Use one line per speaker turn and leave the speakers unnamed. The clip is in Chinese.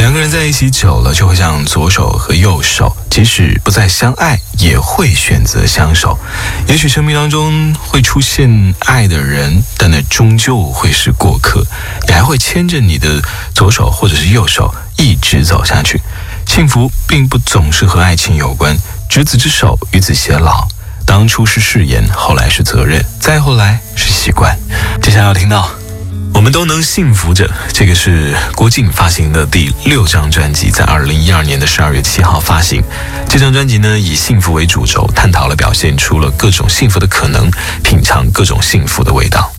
两个人在一起久了，就会像左手和右手，即使不再相爱，也会选择相守。也许生命当中会出现爱的人，但那终究会是过客，也还会牵着你的左手或者是右手一直走下去。幸福并不总是和爱情有关，执子之手，与子偕老。当初是誓言，后来是责任，再后来是习惯。接下来要听到我们都能幸福着，这个是郭靖发行的第6张专辑，在2012年的12月7号发行。这张专辑呢，以幸福为主轴，探讨了表现出了各种幸福的可能，品尝各种幸福的味道。